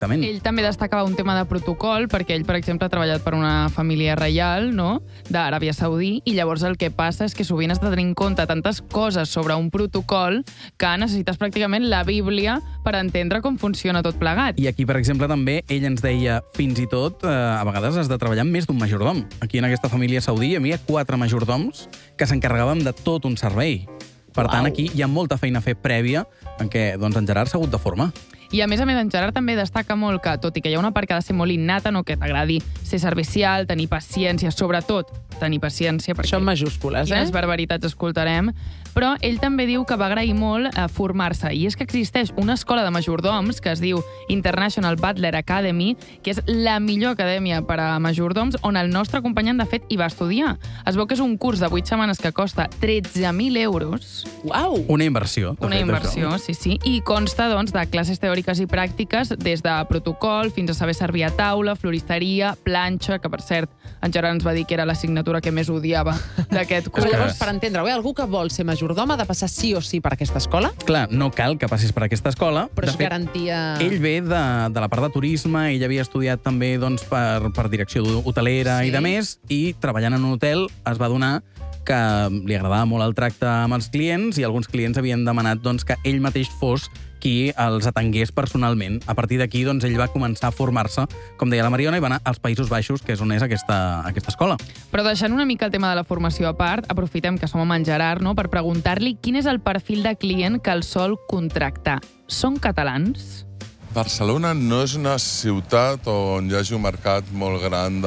Exactament. Ell també destacava un tema de protocol, perquè ell, per exemple, ha treballat per una família reial, no?, d'Aràbia Saudí, i llavors el que passa és que sovint has de tenir en compte tantes coses sobre un protocol que necessites pràcticament la Bíblia per entendre com funciona tot plegat. I aquí, per exemple, també ell ens deia, fins i tot, a vegades has de treballar amb més d'un majordom. Aquí en aquesta família saudí hi havia 4 majordoms que s'encarregaven de tot un servei. Per tant, aquí hi ha molta feina a fer prèvia en què doncs, en Gerard s'ha hagut de formar. I a més, en Gerard també destaca molt que, tot i que hi ha una part que ha de ser molt innata, no, que t'agradi ser servicial, tenir paciència, sobretot tenir paciència, perquè Això en majúscules, quines barbaritats escoltarem, però ell també diu que va agrair molt formar-se, i és que existeix una escola de majordoms que es diu International Butler Academy, que és la millor acadèmia per a majordoms, on el nostre acompanyant, de fet, hi va estudiar. Es veu que és un curs de 8 setmanes que costa 13.000 euros. Uau! Una inversió. Una inversió, sí. I consta, doncs, de classes teòriques i pràctiques, des de protocol fins a saber servir a taula, floristeria, planxa, que, per cert, en Gerard ens va dir que era l'assignatura que més odiava d'aquest curs. Però llavors, per entendre-ho, algú que vol ser majordom ha de passar sí o sí per aquesta escola? Clar, no cal que passis per aquesta escola. Però De és fet, garantia... Ell ve de la part de turisme, ell havia estudiat també doncs, per direcció hotelera i de més, i treballant en un hotel es va adonar que li agradava molt el tracte amb els clients i alguns clients havien demanat doncs, que ell mateix fos qui els atengués personalment. A partir d'aquí, doncs, ell va començar a formar-se, com deia la Mariona, i va anar als Països Baixos, que és on és aquesta escola. Però deixant una mica el tema de la formació a part, aprofitem que som amb en Gerard, no?, per preguntar-li quin és el perfil de client que el sol contractar. Són catalans? Barcelona no és una ciutat on hi hagi un mercat molt gran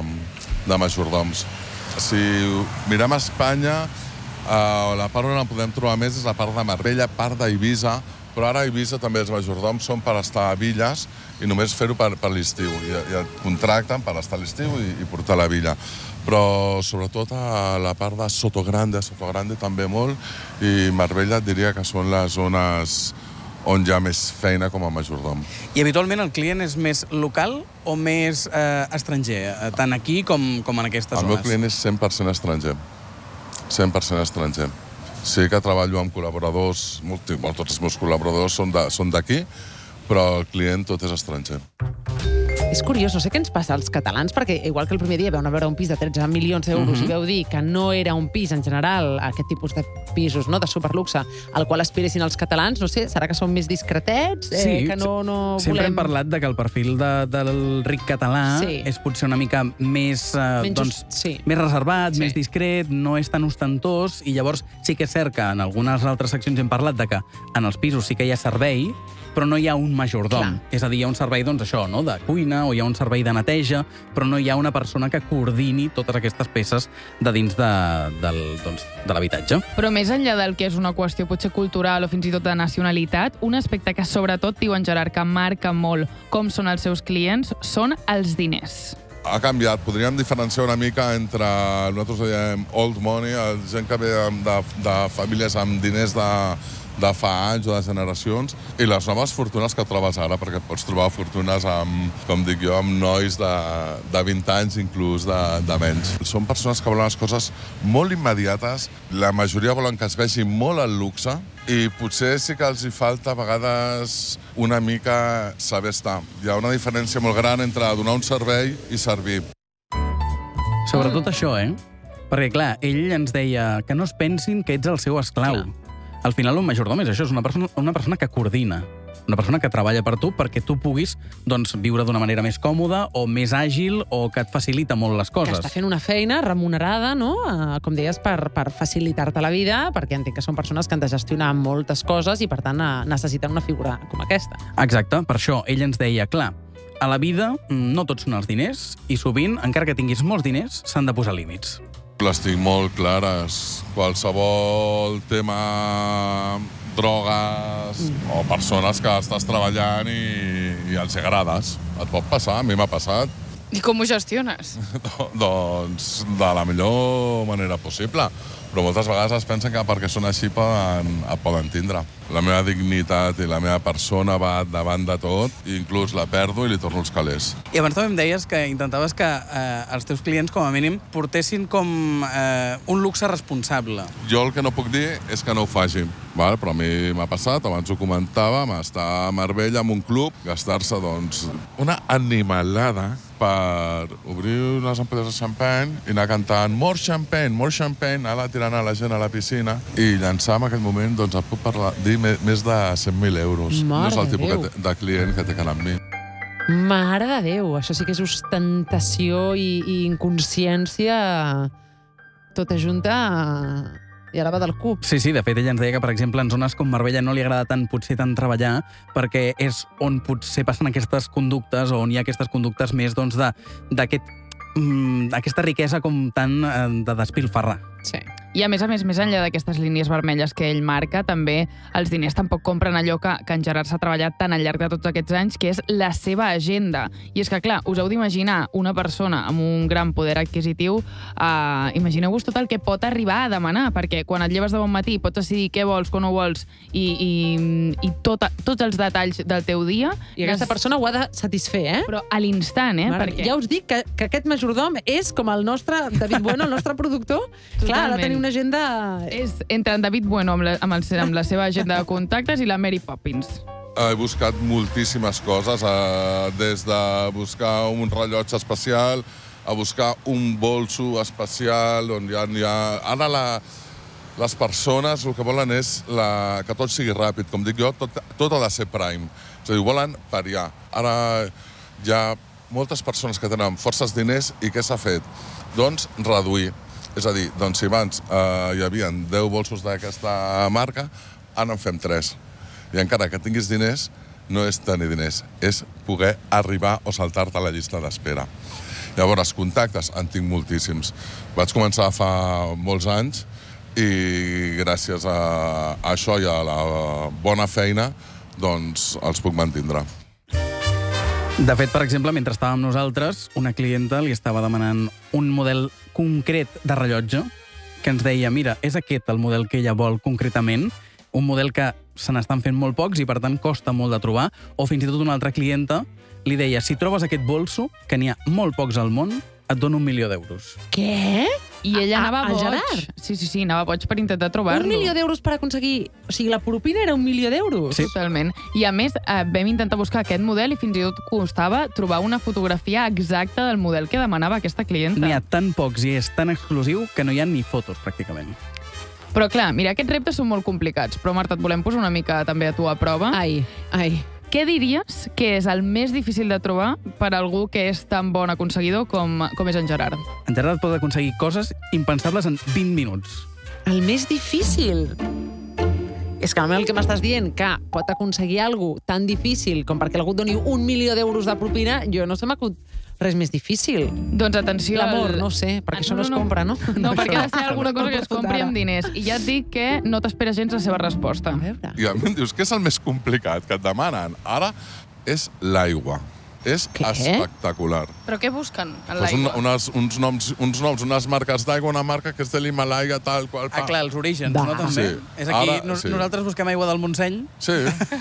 de majordoms. Si mirem a Espanya, la part on en podem trobar més és la part de Marbella, part d'Eivissa, però ara a Eivissa també els majordoms són per estar a villes i només fer-ho per l'estiu. I et contracten per estar a l'estiu i portar a la villa. Però sobretot a la part de Sotogrande també molt, i Marbella et diria que són les zones on hi ha més feina com a majordom. I habitualment el client és més local o més estranger, tant aquí com en aquestes El meu zones? client és 100% estranger. 100% estranger. Sí que treballo amb col·laboradors, tots els meus col·laboradors són d'aquí, però el client tot és estranger. És curiós, no sé què ens passa als catalans, perquè igual que el primer dia vau anar a veure un pis de 13 milions d'euros i vau dir que no era un pis, en general, aquest tipus de pisos, no?, de superluxe, al qual aspiressin els catalans, no sé, serà que són més discretets? Sí, que no sempre hem parlat de que el perfil del ric català és potser una mica més, més reservat, més discret, no és tan ostentós, i llavors sí que és cert que en algunes altres seccions hem parlat de que en els pisos sí que hi ha servei, però no hi ha un majordom. És a dir, hi ha un servei, doncs, això, no?, de cuina, o hi ha un servei de neteja, però no hi ha una persona que coordini totes aquestes peces de dins de l'habitatge. Però més enllà del que és una qüestió potser cultural o fins i tot de nacionalitat, un aspecte que sobretot, diu en Gerard, que marca molt com són els seus clients, són els diners. Ha canviat. Podríem diferenciar una mica entre, nosaltres diem old money, gent que ve de famílies amb diners de fa anys o de generacions, i les noves fortunes que trobes ara, perquè et pots trobar fortunes amb, com dic jo, amb nois de 20 anys, inclús de menys. Són persones que volen les coses molt immediates, la majoria volen que es vegi molt el luxe, i potser sí que els hi falta a vegades una mica saber estar. Hi ha una diferència molt gran entre donar un servei i servir. Sobretot això, Perquè, clar, ell ens deia que no es pensin que ets el seu esclau. Al final, un majordom és això, és una persona que coordina, una persona que treballa per tu perquè tu puguis viure d'una manera més còmoda o més àgil o que et facilita molt les coses. Que està fent una feina remunerada, no?, com deies, per facilitar-te la vida, perquè entenc que són persones que han de gestionar moltes coses i, per tant, necessiten una figura com aquesta. Exacte, per això ell ens deia, clar, a la vida no tots són els diners i sovint, encara que tinguis molts diners, s'han de posar límits. Les tinc molt clares. Qualsevol tema, drogues o persones que estàs treballant i els agrades. Et pot passar, a mi m'ha passat. I com ho gestiones? Doncs de la millor manera possible. Però moltes vegades es pensen que perquè són així et poden tindre. La meva dignitat i la meva persona va davant de tot, i inclús la perdo i li torno els calés. I abans també em deies que intentaves que els teus clients, com a mínim, portessin com un luxe responsable. Jo el que no puc dir és que no ho facin. Però a mi m'ha passat, abans ho comentàvem, estar a Marbella amb un club, gastar-se, doncs, una animalada per obrir unes ampolles de xampany i anar cantant more champagne, anar tirant a la gent a la piscina i llançar en aquell moment, doncs, et puc dir més de 100.000 euros. No és el tipus de client que té que anar amb mi. Mare de Déu, això sí que és ostentació i inconsciència tota junta i a la va del cub. Sí, de fet, ella ens deia que, per exemple, en zones com Marbella no li agrada potser tant treballar perquè és on potser passen aquestes conductes o on hi ha aquestes conductes més d'aquesta riquesa com tant de despilfarrar. Sí. I a més, més enllà d'aquestes línies vermelles que ell marca, també els diners tampoc compren allò que en Gerard s'ha treballat tan al llarg de tots aquests anys, que és la seva agenda. I és que, clar, us heu d'imaginar una persona amb un gran poder adquisitiu, imagineu-vos tot el que pot arribar a demanar, perquè quan et lleves de bon matí pots decidir què vols, què no vols, i tots els detalls del teu dia... I aquesta persona ho ha de satisfer, Però a l'instant, Perquè... Ja us dic que aquest majordom és com el nostre David Bueno, el nostre productor. Clar, ha de tenir una agenda... És entre en David Bueno amb la seva agenda de contactes i la Mary Poppins. He buscat moltíssimes coses, des de buscar un rellotge especial a buscar un bolso especial on hi ha... Ara les persones el que volen és que tot sigui ràpid. Com dic jo, tot ha de ser prime. És a dir, volen pariar. Ara hi ha moltes persones que tenen forces diners i què s'ha fet? Doncs reduir. És a dir, doncs si abans hi havia 10 bolsos d'aquesta marca, ara en fem 3. I encara que tinguis diners, no és tenir diners, és poder arribar o saltar-te a la llista d'espera. Llavors, contactes en tinc moltíssims. Vaig començar fa molts anys i gràcies a això i a la bona feina, doncs els puc mantindre. De fet, per exemple, mentre estàvem nosaltres, una clienta li estava demanant un model concret de rellotge que ens deia, mira, és aquest el model que ella vol concretament, un model que se n'estan fent molt pocs i, per tant, costa molt de trobar, o fins i tot una altra clienta li deia, si trobes aquest bolso, que n'hi ha molt pocs al món, et dono 1 milió d'euros. Què? I ella anava boig. Gerard? Sí, anava boig per intentar trobar-lo. 1 milió d'euros per aconseguir... O sigui, la propina era 1 milió d'euros? Sí. Totalment. I a més, vam intentar buscar aquest model i fins i tot costava trobar una fotografia exacta del model que demanava aquesta clienta. N'hi ha tan pocs i és tan exclusiu que no hi ha ni fotos, pràcticament. Però clar, mira, aquests reptes són molt complicats. Però, Marta, et volem posar una mica també a tu a prova. Ai. Què diries que és el més difícil de trobar per algú que és tan bon aconseguidor com és en Gerard? En Gerard pot aconseguir coses impensables en 20 minuts. El més difícil? És que el que m'estàs dient, que pot aconseguir alguna cosa tan difícil com perquè algú et doni 1 milió d'euros de propina, jo no se m'acut res més difícil. Doncs atenció... L'amor, no sé, perquè això no es compra, no? No, perquè ha de ser alguna cosa que es compri amb diners. I ja et dic que no t'espera gens la seva resposta. I a mi em dius, què és el més complicat que et demanen? Ara és l'aigua. És espectacular. Però què busquen en l'aigua? l'aigua? Uns noms, unes marques d'aigua, una marca que és de l'Himalaya, tal qual... clar, els orígens, no, també? Sí. És aquí, nosaltres busquem aigua del Montseny. Sí.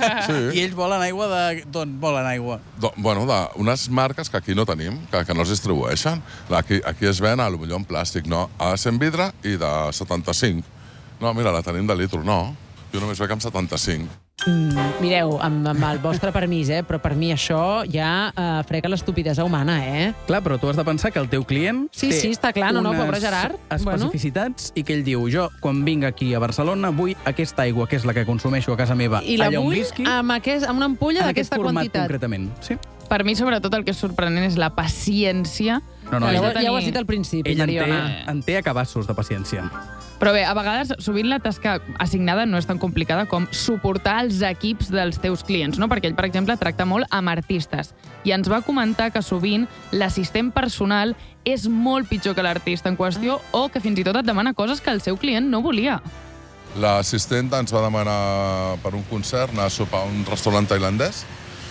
I ells volen aigua d'on volen aigua? Bueno, d'unes marques que aquí no tenim, que no es distribueixen. Aquí es ven, potser en plàstic, no? Ha de ser en vidre i de 75. No, mira, la tenim de litro, no. Jo només veig amb 75. Mireu, amb el vostre permís, però per mi això ja frega l'estupidesa humana, Clar, però tu has de pensar que el teu client té està clar, pobre Gerard. Especificitats i que ell diu, jo, quan vinc aquí a Barcelona, vull aquesta aigua, que és la que consumeixo a casa meva, allà on visqui, amb una ampolla d'aquesta quantitat. Concretament, sí. Per mi, sobretot, el que és sorprenent és la paciència. Ja ho has dit al principi, Mariona. En té a cabassos de paciència. Però bé, a vegades, sovint la tasca assignada no és tan complicada com suportar els equips dels teus clients, no? Perquè ell, per exemple, tracta molt amb artistes. I ens va comentar que sovint l'assistent personal és molt pitjor que l'artista en qüestió o que fins i tot et demana coses que el seu client no volia. L'assistent ens va demanar per un concert anar a sopar a un restaurant tailandès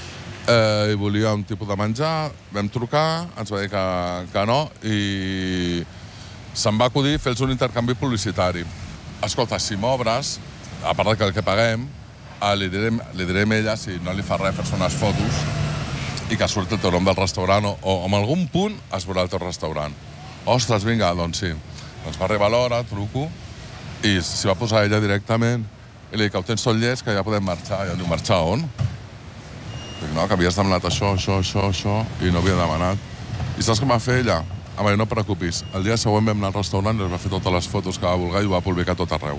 i volia un tipus de menjar, vam trucar, ens va dir que no i se'm va acudir fer-los un intercanvi publicitari. Escolta, si m'obres, a part que el que paguem, li diré a ella si no li fa res fer-se unes fotos i que surti el teu nom del restaurant o en algun punt es veurà el teu restaurant. Ostres, vinga, doncs sí. Doncs va arribar l'hora, truco, i s'hi va posar ella directament I li dic, ho tens tot llest, que ja podem marxar. I em diu, marxar on? Dic, no, que havies demanat això, i no havia demanat. I saps què m'ha fet ella? Home, no preocupis. El dia següent vam anar al restaurant i es va fer totes les fotos que va voler i ho va publicar tot arreu.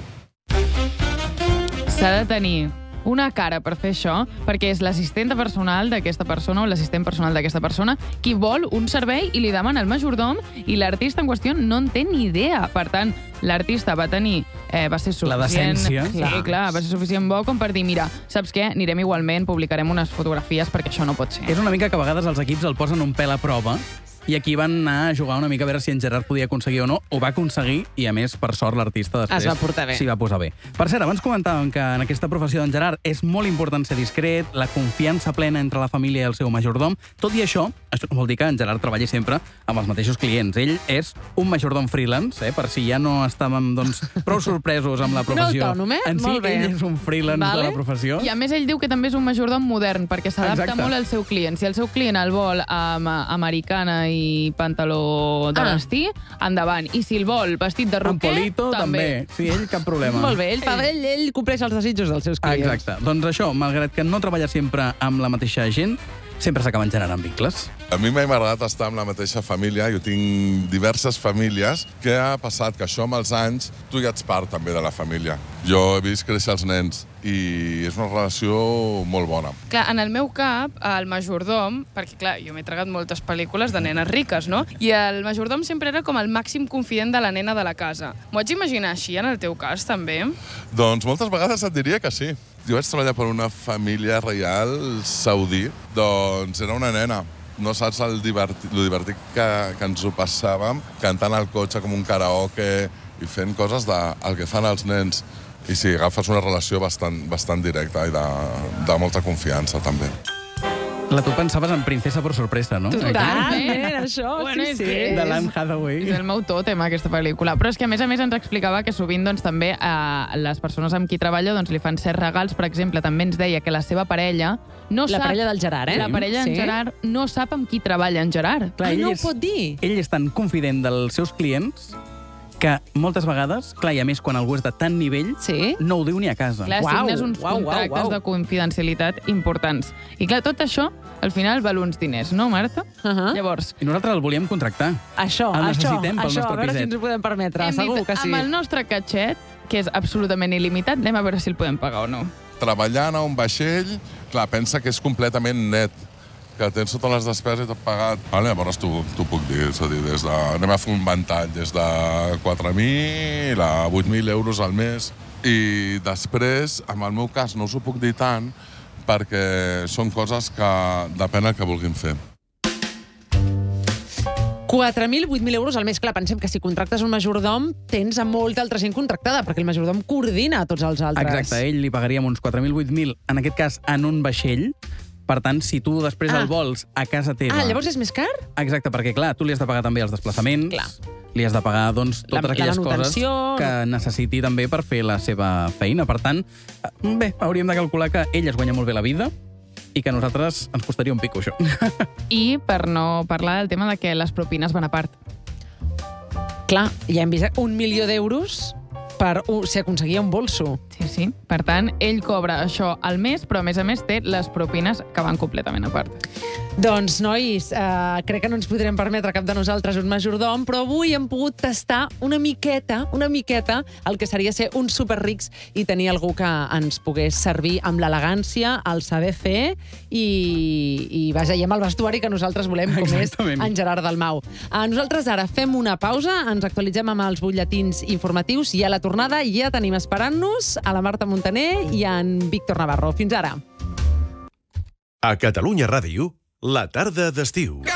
S'ha de tenir una cara per fer això, perquè és l'assistent personal d'aquesta persona o l'assistent personal d'aquesta persona qui vol un servei i li demana al majordom i l'artista en qüestió no en té ni idea. Per tant, l'artista va tenir... va ser suficient... La decència. Sí, clar, va ser suficient bo com per dir, mira, saps què? Anirem igualment, publicarem unes fotografies perquè això no pot ser. És una mica que a vegades els equips el posen un pèl a prova i aquí van anar a jugar una mica a veure si en Gerard podia aconseguir o no. Ho va aconseguir i, a més, per sort, l'artista després es va portar bé. S'hi va posar bé. Per cert, abans comentàvem que en aquesta professió d'en Gerard és molt important ser discret, la confiança plena entre la família i el seu majordom. Tot i això no vol dir que en Gerard treballi sempre amb els mateixos clients. Ell és un majordom freelance, per si ja no estàvem prou sorpresos amb la professió. No autònom, en si, ell és un freelance de la professió. I a més ell diu que també és un majordom modern, perquè s'adapta molt al seu client. Si el seu client el vol amb americana i pantaló de vestir, endavant. I si el vol vestit de roquer, amb polito, també. Sí, ell cap problema. Molt bé, ell compleix els desitjos dels seus clients. Exacte. Doncs això, malgrat que no treballa sempre amb la mateixa gent, sempre s'acaben generant vincles. A mi m'ha agradat estar amb la mateixa família. Jo tinc diverses famílies. Què ha passat? Que això amb els anys tu ja ets part també de la família. Jo he vist créixer els nens i és una relació molt bona. Clar, en el meu cap, el majordom, perquè clar, jo m'he tragat moltes pel·lícules de nenes riques, no? I el majordom sempre era com el màxim confident de la nena de la casa. M'ho haig d'imaginar així en el teu cas, també? Doncs moltes vegades et diria que sí. Jo vaig treballar per una família reial saudí, doncs era una nena. No saps lo divertit que ens ho passàvem, cantant al cotxe com un karaoke i fent coses del que fan els nens. I sí, agafes una relació bastant directa i de molta confiança, també. Clar, tu pensaves en Princesa por sorpresa, no? Totalment, això, bueno, sí. De l'Anne Hathaway. És el meu tòtem, aquesta pel·lícula. Però és que, a més ens explicava que sovint doncs, també les persones amb qui treballa doncs, li fan certs regals. Per exemple, també ens deia que la seva parella no sap... La parella del Gerard, La parella d'en Gerard no sap amb qui treballa en Gerard. Clar, no ho pot dir. Ell és tan confident dels seus clients que moltes vegades, clar, i a més quan algú és de tant nivell, no ho diu ni a casa. Clar, signes uns contractes de confidencialitat importants. I clar, tot això, al final, val uns diners, no, Marta? Llavors... I nosaltres el volíem contractar. Això, el necessitem pel nostre a veure si ens ho podem permetre, segur que sí. Amb el nostre catxet, que és absolutament il·limitat, anem a veure si el podem pagar o no. Treballant a un vaixell, clar, pensa que és completament net, que tens totes les despeses i tot pagat. Llavors t'ho puc dir, és a dir, anem a fer un ventall des de 4.000 a 8.000 euros al mes. I després, en el meu cas, no us ho puc dir tant, perquè són coses que depèn del que vulguin fer. 4.000, 8.000 euros al mes. Clar, pensem que si contractes un majordom, tens a molta altra gent contractada, perquè el majordom coordina a tots els altres. Exacte, ell li pagaríem uns 4.000, 8.000, en aquest cas, en un vaixell. Per tant, si tu després el vols a casa teva... Llavors és més car? Exacte, perquè, clar, tu li has de pagar també els desplaçaments, li has de pagar, doncs, totes aquelles coses que necessiti també per fer la seva feina. Per tant, bé, hauríem de calcular que ell es guanya molt bé la vida i que a nosaltres ens costaria un pico, això. I per no parlar del tema de que les propines van a part. Clar, ja hem vist 1 milió d'euros per si aconseguia un bolso. Sí. Per tant, ell cobra això al mes, però a més té les propines que van completament a part. Doncs, nois, crec que no ens podrem permetre cap de nosaltres un majordom, però avui hem pogut tastar una miqueta el que seria ser uns superrics i tenir algú que ens pogués servir amb l'elegància, el saber fer i vaja, i amb el vestuari que nosaltres volem, com és en Gerard Dalmau. Nosaltres ara fem una pausa, ens actualitzem amb els butlletins informatius i a la tornada ja tenim esperant-nos a la Marta Montaner i en Víctor Navarro. Fins ara. A Catalunya Ràdio, la tarda d'estiu.